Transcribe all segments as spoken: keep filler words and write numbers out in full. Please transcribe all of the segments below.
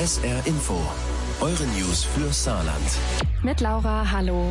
S R Info, eure News für Saarland. Mit Laura, hallo.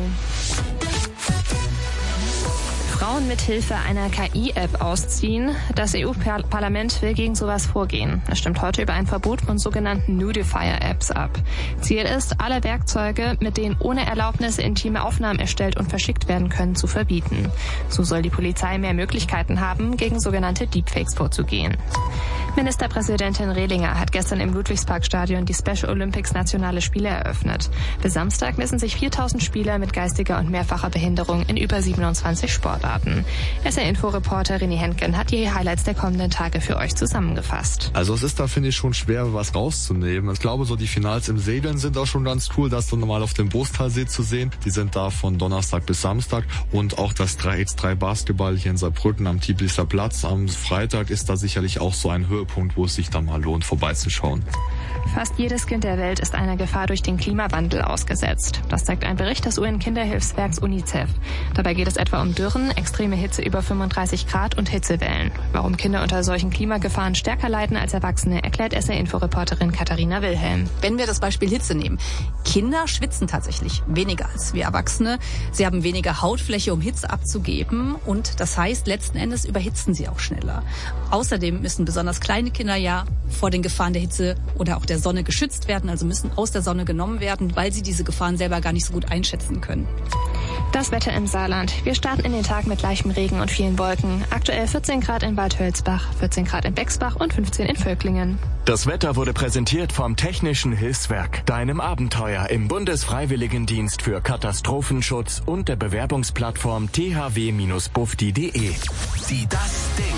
Frauen mit Hilfe einer K I-App ausziehen. Das E U-Parlament will gegen sowas vorgehen. Es stimmt heute über ein Verbot von sogenannten Nudifier-Apps ab. Ziel ist, alle Werkzeuge, mit denen ohne Erlaubnis intime Aufnahmen erstellt und verschickt werden können, zu verbieten. So soll die Polizei mehr Möglichkeiten haben, gegen sogenannte Deepfakes vorzugehen. Ministerpräsidentin Rehlinger hat gestern im Ludwigsparkstadion die Special Olympics Nationale Spiele eröffnet. Bis Samstag messen sich viertausend Spieler mit geistiger und mehrfacher Behinderung in über siebenundzwanzig Sportarten. S R-Info-Reporter René Henken hat die Highlights der kommenden Tage für euch zusammengefasst. Also es ist da, finde ich, schon schwer, was rauszunehmen. Ich glaube, so die Finals im Segeln sind auch schon ganz cool, das so normal auf dem Boostalsee zu sehen. Die sind da von Donnerstag bis Samstag. Und auch das drei gegen drei Basketball hier in Saarbrücken am Tieblicher Platz am Freitag ist da sicherlich auch so ein Höhepunkt, wo es sich da mal lohnt, vorbeizuschauen. Fast jedes Kind der Welt ist einer Gefahr durch den Klimawandel ausgesetzt. Das zeigt ein Bericht des U N-Kinderhilfswerks UNICEF. Dabei geht es etwa um Dürren, extreme Hitze über fünfunddreißig Grad und Hitzewellen. Warum Kinder unter solchen Klimagefahren stärker leiden als Erwachsene, erklärt S R-Info-Reporterin Katharina Wilhelm. Wenn wir das Beispiel Hitze nehmen. Kinder schwitzen tatsächlich weniger als wir Erwachsene. Sie haben weniger Hautfläche, um Hitze abzugeben. Und das heißt, letzten Endes überhitzen sie auch schneller. Außerdem müssen besonders kleine Kinder ja vor den Gefahren der Hitze oder auch der Sonne geschützt werden, also müssen aus der Sonne genommen werden, weil sie diese Gefahren selber gar nicht so gut einschätzen können. Das Wetter im Saarland. Wir starten in den Tag mit leichtem Regen und vielen Wolken. Aktuell vierzehn Grad in Waldhölzbach, vierzehn Grad in Bexbach und fünfzehn in Völklingen. Das Wetter wurde präsentiert vom Technischen Hilfswerk, deinem Abenteuer im Bundesfreiwilligendienst für Katastrophenschutz und der Bewerbungsplattform t h w Bindestrich bufdi punkt d e. Die Das Ding.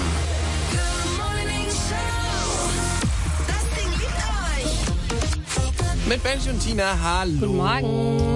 Mit Benji und Tina, hallo. Guten Morgen.